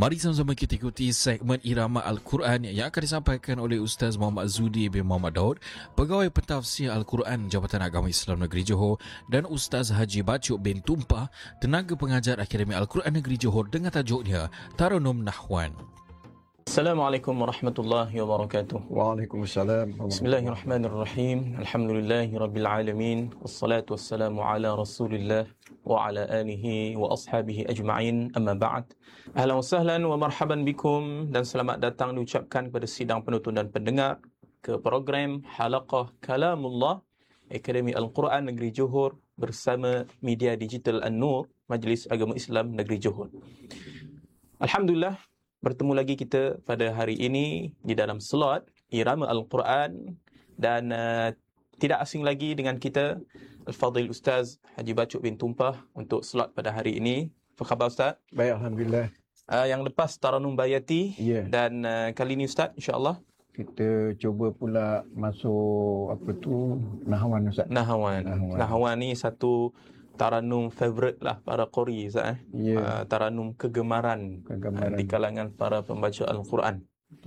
Mari sama-sama kita ikuti segmen Irama Al-Quran yang akan disampaikan oleh Ustaz Muhammad Zudi bin Muhammad Daud, Pegawai Pentafsir Al-Quran Jabatan Agama Islam Negeri Johor, dan Ustaz Haji Bacuk bin Tumpah, Tenaga Pengajar Akademi Al-Quran Negeri Johor, dengan tajuknya Taranum Nahwan. Assalamualaikum warahmatullahi wabarakatuh. Waalaikumsalam. Bismillahirrahmanirrahim. Alhamdulillahi rabbil alamin. Wassalatu wassalamu ala Rasulillah wa ala alihi wa ashabihi ajma'in. Amma ba'd. Ahlan wa sahlan wa marhaban bikum, dan selamat datang diucapkan kepada sidang penonton dan pendengar ke program Halaqah Kalamullah Akademi Al-Quran Negeri Johor bersama media digital An-Nur Majlis Agama Islam Negeri Johor. Alhamdulillah, bertemu lagi kita pada hari ini di dalam slot Irama Al-Quran, dan tidak asing lagi dengan kita Al-Fadhil Ustaz Haji Bacuk bin Tumpah untuk slot pada hari ini. Apa khabar Ustaz? Baik, Alhamdulillah. Yang lepas Taranum Bayati, Ya. Dan kali ini Ustaz, insya-Allah Kita cuba pula masuk Nahwan Ustaz. Nahwan ni satu taranum favourite lah para qori Ustaz. Ya. Taranum kegemaran di kalangan para pembaca Al-Quran.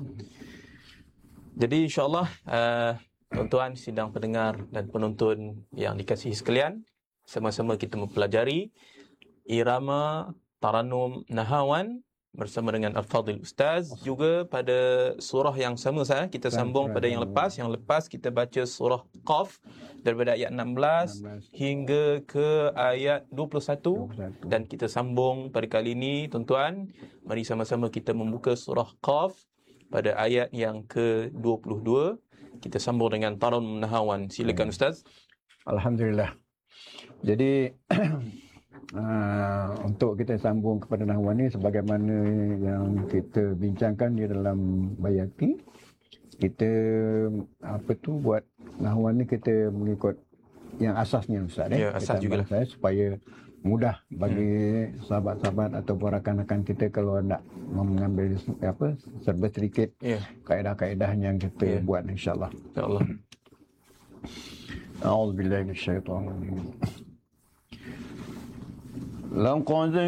Jadi insya-Allah tuan-tuan sidang pendengar dan penonton yang dikasihi sekalian, sama-sama kita mempelajari irama Taranum Nahwan bersama dengan Al-Fadhil Ustaz. Juga pada surah yang sama kita sambung pada yang lepas. Yang lepas kita baca surah Qaf daripada ayat 16 hingga ke ayat 21. Dan kita sambung pada kali ini, tuan-tuan, mari sama-sama kita membuka surah Qaf pada ayat yang ke-22. Kita sambung dengan Taranum Nahwan. Silakan Ustaz. Alhamdulillah. Jadi untuk kita sambung kepada Nahwan ni, sebagaimana yang kita bincangkan di dalam Bayati, kita buat Nahwan ni kita mengikut yang asasnya Ustaz. Asas jugalah, supaya mudah bagi sahabat-sahabat ataupun rakan-rakan kita kalau nak mengambil serba sedikit kaedah-kaedah yang kita buat, insya-Allah. Insya-Allah. A'udzubillahi minasyaitonir rajim.